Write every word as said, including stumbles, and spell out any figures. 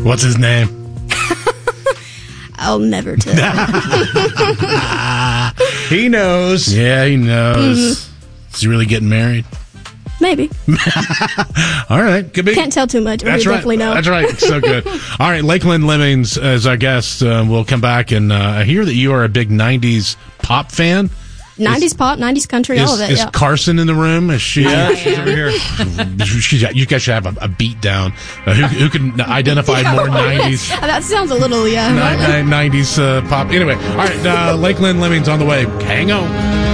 What's his name? I'll never tell. He knows. Yeah, he knows. Mm-hmm. Is he really getting married? Maybe. All right. Could be. Can't tell too much. That's right. Definitely know. That's right. So good. All right. Lakeland Lemmings as our guest. Uh, we'll come back, and uh, I hear that you are a big nineties pop fan. nineties is, pop, nineties country, is, all of it. Is yeah. Carson in the room? Is she? Yeah, uh, she's over here. She's, you guys should have a, a beat down. Uh, who, who can identify more nineties? That sounds a little, yeah. nineties uh, pop. Anyway, all right. Uh, Lakeland Lemmings on the way. Hang on.